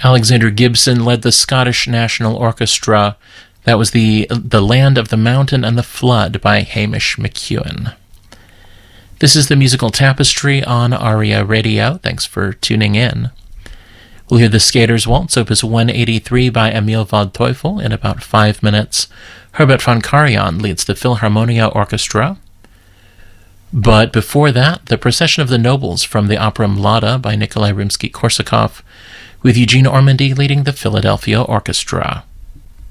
Alexander Gibson led the Scottish National Orchestra. That was the Land of the Mountain and the Flood by Hamish McEwen. This is the Musical Tapestry on ARIA Radio. Thanks for tuning in. We'll hear the Skater's Waltz, Opus 183 by Emil Waldteufel in about 5 minutes. Herbert von Karajan leads the Philharmonia Orchestra. But before that, the Procession of the Nobles from the opera Mlada by Nikolai Rimsky-Korsakov, with Eugene Ormandy leading the Philadelphia Orchestra.